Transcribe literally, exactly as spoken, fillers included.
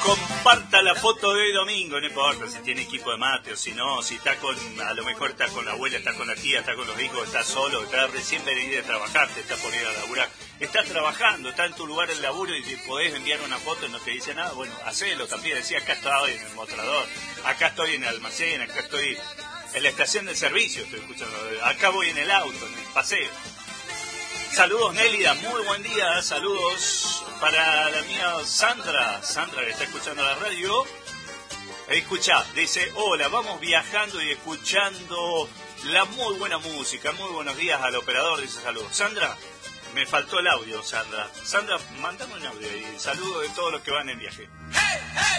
Comparta la foto de domingo, no importa si tiene equipo de mate o si no, si está con, a lo mejor está con la abuela, está con la tía, está con los hijos, está solo, está recién venido de trabajar, te está por ir a laburar, está trabajando, está en tu lugar de laburo y si podés enviar una foto y no te dice nada, bueno, hacelo también, decía acá estoy en el mostrador, acá estoy en el almacén, acá estoy en la estación de servicio, estoy escuchando, acá voy en el auto, en el paseo. Saludos Nélida, muy buen día, saludos para la mía Sandra, Sandra que está escuchando la radio. Escucha, dice, hola, vamos viajando y escuchando la muy buena música, muy buenos días al operador, dice saludos. Sandra, me faltó el audio, Sandra. Sandra, mándame un audio y saludos de todos los que van en viaje.